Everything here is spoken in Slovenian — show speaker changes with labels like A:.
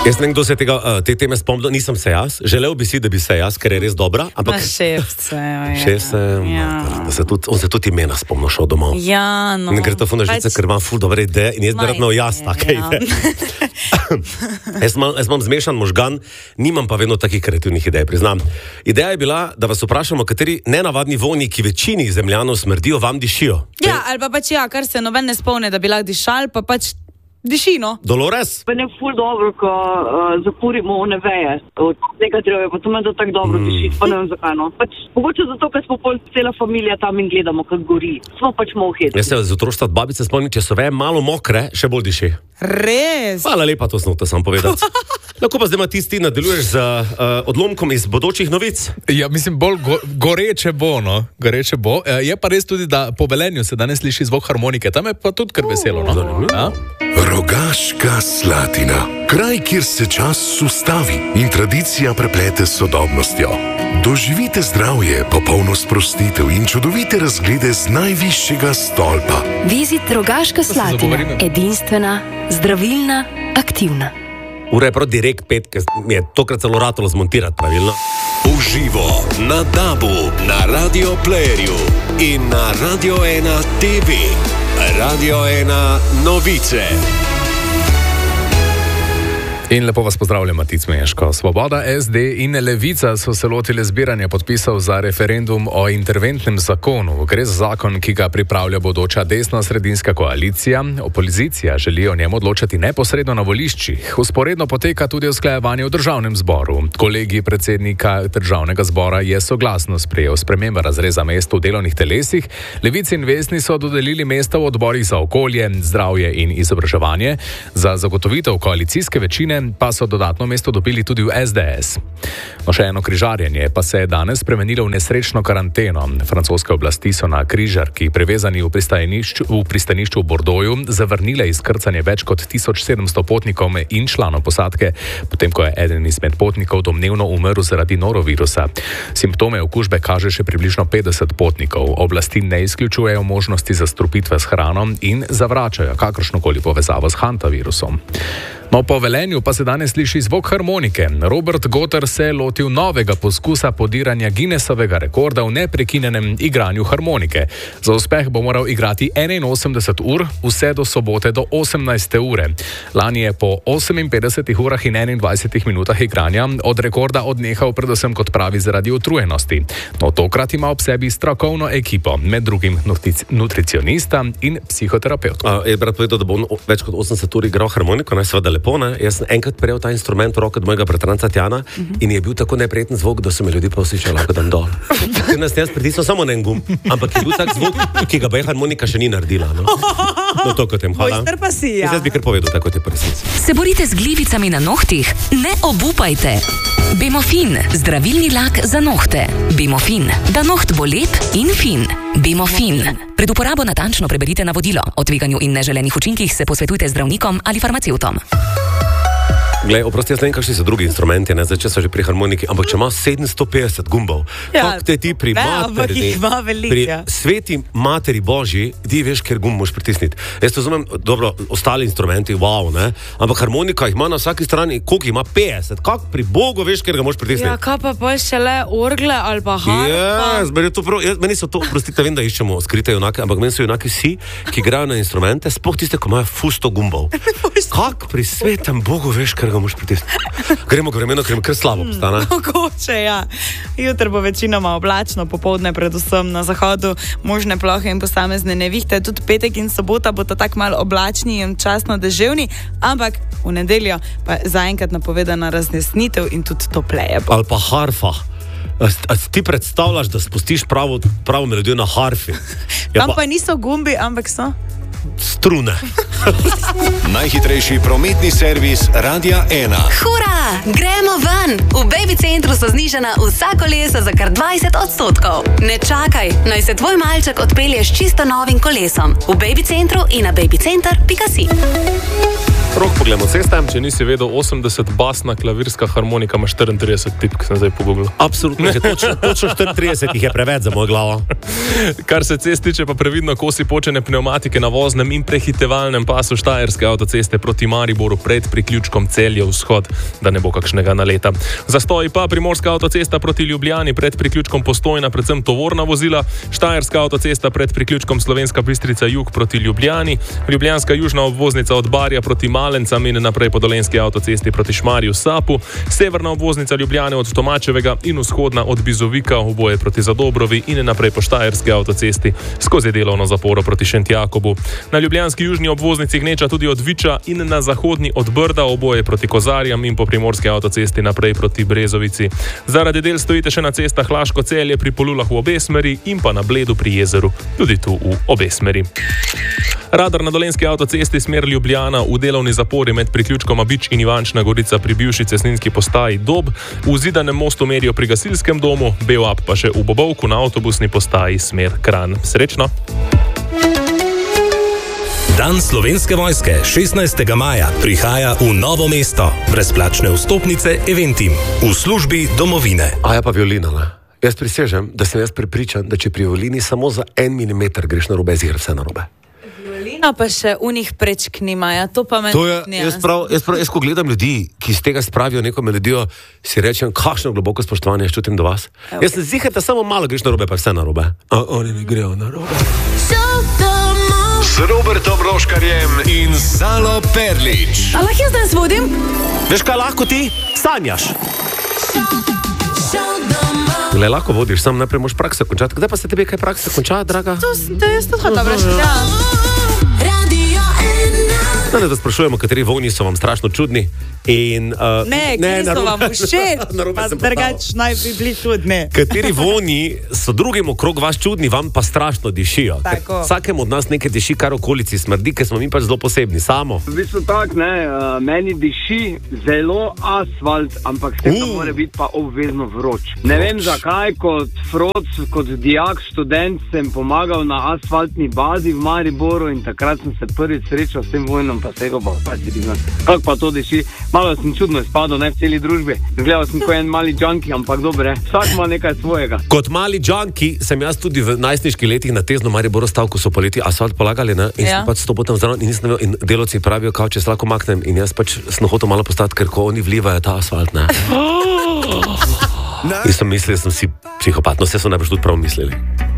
A: Jaz ne vem, kdo se te teme spomnil, nisem se jaz. Želel bi si, da bi se jaz, ker je res dobra. Ampak
B: šefce.
A: On se tudi imena spomnil šel domov.
B: Ja, no.
A: Ne gre to funda žice, ker imam ful dobre ideje in jaz bi rad imel jaz take ideje. Jaz imam zmešan možgan, nimam pa vedno takih kreativnih idej, priznam. Ideja je bila, da vas vprašamo, kateri nenavadni vonji, ki večini zemljanov smrdijo, vam dišijo.
B: Ja, ali pa pač kar se noben ne spomne, da bi lahko dišal, pa pač dišino.
A: Dolores?
C: Pa ne ful dobro, ko zapurimo one veje od tega drevja, pa to meni da tako dobro diši, pa ne vem zakaj, no. Pač, mogoče zato, ker smo pol cela familija tam in gledamo, kako gori. Smo pač moheti.
A: Jaz se z otroštva od babice spomnim, če so veje malo mokre, še bolj diši.
B: Res?
A: Hvala lepa, to sem hotel sam povedati. Lahko pa zdaj ti nadaljuješ z odlomkom iz bodočih novic.
D: Ja, mislim, bolj goreče bo, no. Goreče bo. Je pa res tudi, da po Velenju se danes sliši zvok harmonike. Tam je pa tudi kar veselo, no. Ja?
E: Rogaška Slatina. Kraj, kjer se čas ustavi in tradicija preplete s sodobnostjo. Doživite zdravje, popolno sprostitev in čudovite razglede z najvišjega stolpa.
F: Vizit Rogaška Slatina. Edinstvena, zdravilna, aktivna.
A: Ura je prav direkt 5, ker mi je tokrat celo ratalo zmontirati pravilno.
G: Uživo na DAB-u, na Radio Playerju in na Radio 1 TV. Radio 1 novice.
D: In lepo vas pozdravljam, Matic Meško. Svoboda, SD in Levica so se lotili zbiranja podpisov za referendum o interventnem zakonu. Gre za zakon, ki ga pripravlja bodoča desno-sredinska koalicija. Opozicija želi o njem odločati neposredno na voliščih. Vzporedno poteka tudi usklajevanje v državnem zboru. Kolegi predsednika državnega zbora je soglasno sprejel spremembe razreza mest v delovnih telesih. Levici in Vesni so dodelili mesta v odborih za okolje, zdravje in izobraževanje. Za zagotovitev koalicijske večine pa so dodatno mesto dobili tudi v SDS. No, še eno križarjenje pa se je danes spremenilo v nesrečno karanteno. Francoske oblasti so na križarki, prevezani v pristanišču v Bordeauxu, zavrnile izkrcanje več kot 1700 potnikov in članov posadke, potem ko je eden izmed potnikov domnevno umrl zaradi norovirusa. Simptome okužbe kaže še približno 50 potnikov. Oblasti ne izključujejo možnosti zastrupitve s hrano in zavračajo kakršnokoli povezavo s hantavirusom. No, po Velenju pa se danes sliši zvok harmonike. Robert Gotter se je lotil novega poskusa podiranja Guinnessovega rekorda v neprekinjenem igranju harmonike. Za uspeh bo moral igrati 81 ur, vse do sobote do 18. ure. Lani je po 58 urah in 21 minutah igranja od rekorda odnehal predvsem, kot pravi, zaradi utrujenosti. No, tokrat ima ob sebi strokovno ekipo, med drugim nutricionista in psihoterapevt.
A: Je brat povedal, da bo več kot 80 ur igral harmoniko, seveda lepo, ne? Jaz sem enkrat prejel ta instrument v roke od mojega bratranca Tjana in je bil tako neprijeten zvok, da so me ljudi pa vsi lahko dan dol. Ker nas jaz pritisnil samo na en gumb, ampak je bil tak zvok, ki ga harmonika še ni naredila. No, to kot tem, hvala.
B: Mojster pa si, ja.
A: Jaz bi kar povedal tako te presice.
F: Se borite z glivicami na nohtih? Ne obupajte. Bemofin, zdravilni lak za nohte. Bemofin, da noht bo lep in fin. Bemofin. Pred uporabo natančno preberite navodilo. O tveganju in neželenih učinkih se posvetujte z zdravnikom ali farmacevtom.
A: Glej, oprosti, jaz ne vem, kakšni so drugi instrumenti, ne, zdaj, če so že pri harmoniki, ampak če ima 750 gumbov, kako te ti pri pri sveti materi Božji, ti veš, ker gumb moš pritisniti. Jaz to razumem, dobro, ostali instrumenti, wow, ne, ampak harmonika jih ima na vsaki strani, koliko ima 50, kako pri Bogu veš, ker ga moš pritisniti.
B: Ja, kaj pa šele orgle ali pa harpa?
A: Meni so to, prostite, vem, da iščemo skrite junake, ampak meni so junaki vsi, ki igrajo na instrumente, sploh tiste, ko imajo fusto gumbov. Kako pri svetem Bogu veš, ker ga moš pritisniti? Gremo k vremenu, ker mi kar slabo postane.
B: Mogoče, ja. Jutri bo večinoma oblačno, popoldne predvsem na zahodu možne plohe in posamezne nevihte. Tudi petek in sobota bodo tako malo oblačni in časno deževni, ampak v nedeljo pa zaenkrat napovedana raznesnitev in tudi topleje.
A: Ali pa harfa. A ti predstavljaš, da spustiš pravo melodijo na harfi?
B: Tam pa niso gumbi, ampak so
A: strune.
G: Najhitrejši prometni servis Radia 1.
F: Hura! Gremo ven! V Baby Centru so znižana vsa kolesa za kar 20%. Ne čakaj, naj se tvoj malček odpelje s čisto novim kolesom. V Baby Centru in na babycenter.si.
A: Rok, poglejmo ceste.
H: Če nisi vedel, 80 basna klavirska harmonika ima 34 tipk, sem zdaj pogooglil.
A: Absolutno, točno 34 jih je preveč za mojo glavo.
H: Kar se cest tiče, pa previdno kosi počene pneumatike na voznem in prehitevalnem pasu Štajerske avtoceste proti Mariboru pred priključkom Celje-Vzhod, da ne bo kakšnega naleta. Zastoji pa Primorska avtocesta proti Ljubljani pred priključkom Postojna, predvsem tovorna vozila, Štajerska avtocesta pred priključkom Slovenska Bistrica jug proti Ljubljani, Ljubljanska južna obvoznica od Barja proti Malencam in naprej po Dolenjski avtocesti proti Šmarju Sapu, severna obvoznica Ljubljane od Tomačevega in vzhodna od Bizovika, oboje proti Zadobrovi in naprej po Štajerski avtocesti skozi delovno zaporo proti Šentjakobu. Na ljubljanski južni obvoznici gneča tudi od Viča in na zahodni od Brda, oboje proti Kozarjam in po Primorski avtocesti naprej proti Brezovici. Zaradi del stojite še na cestah Laško-Celje pri Polulah v obe smeri in pa na Bledu pri jezeru, tudi tu v obe smeri. Radar na Dolenjski avtocesti smer Ljubljana v delovni zapori med priključkoma Bič in Ivančna Gorica pri bivši cestninski postaji Dob, v Zidanem mostu merijo pri gasilskem domu, Beoap pa še v Bobovku na avtobusni postaji smer Kranj. Srečno!
G: Dan Slovenske vojske 16. maja prihaja v Novo mesto. Brezplačne vstopnice Eventim v službi domovine.
A: A ja pa violina, ne? Jaz prisežem, da sem jaz prepričan, da če pri violini samo za 1 milimeter greš na robe, zihar vse na robe.
B: Violina pa še v njih prečknimaja, to pa meni
A: ne. Jaz ko gledam ljudi, ki iz tega spravijo neko melodijo, si rečem, kakšno globoko spoštovanje čutim do vas. Evo. Jaz sem zihar, da samo malo greš na robe, pa vse na robe. A oni ne grejo na robe.
G: Z Robertom Roškarjem in Zalo Perlič.
B: A lahko jaz danes vodim?
A: Veš kaj lahko ti? Sanjaš. Le, lahko vodiš, sam najprej moraš prakso končati. Kdaj pa se tebi kaj praksa konča, draga?
B: To je to dobro, ja.
A: Da sprašujemo, kateri vojni so vam strašno čudni. In,
B: kateri so vam všeč, pa drugač naj bi bili čudni.
A: Kateri vojni so drugim okrog vas čudni, vam pa strašno dišijo. Vsakemu od nas nekaj diši, kar okolici smrdi, ker smo mi pač zelo posebni. Samo.
I: V bistvu tak, meni diši zelo asfalt, ampak s tem mora biti pa obvezno vroč. Ne vem zakaj, kot dijak, študent sem pomagal na asfaltni bazi v Mariboru in takrat sem se prvič srečal s tem vojnom, pa se ga pa si digna. Kako pa to diši? Malo sem čudno spadal, ne v celi družbi. Gledal sem kot en mali junkie, ampak dobre, vsak ima nekaj svojega.
A: Kot mali junkie sem jaz tudi v najstniških letih na Tezno Mariboru stal, ko so poleti asfalt polagali, ne? In sem pač stopil tam zraven in nisem in delavci pravijo, kao če se lahko maknem in jaz pač sem hotel malo postati, ker ko oni vlivajo ta asfalt, ne. In sem mislil, da sem si psihopat, no vse so najbrž tudi prav mislili.